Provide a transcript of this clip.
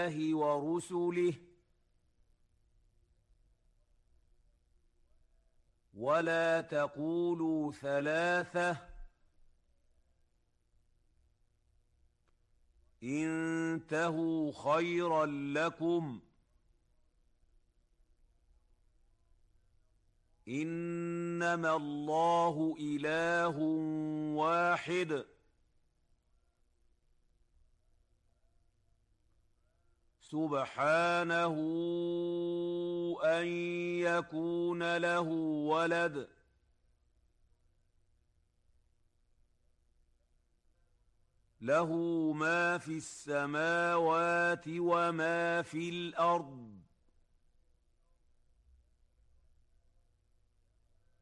الله ورسله ولا تقولوا ثلاثة انتهوا خيرا لكم إنما الله إله واحد سبحانه أن يكون له ولد له ما في السماوات وما في الأرض